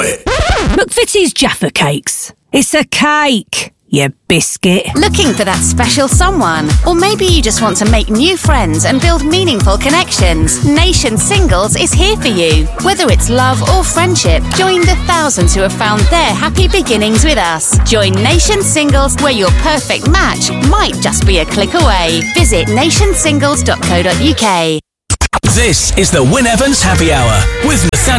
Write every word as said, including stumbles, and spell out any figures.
it. McVitie's Jaffa Cakes. It's a cake, you biscuit. Looking for that special someone? Or maybe you just want to make new friends and build meaningful connections. Nation Singles is here for you. Whether it's love or friendship, join the thousands who have found their happy beginnings with us. Join Nation Singles, where your perfect match might just be a click away. Visit nation singles dot co dot uk. This is the Wyn Evans Happy Hour with Nathaniel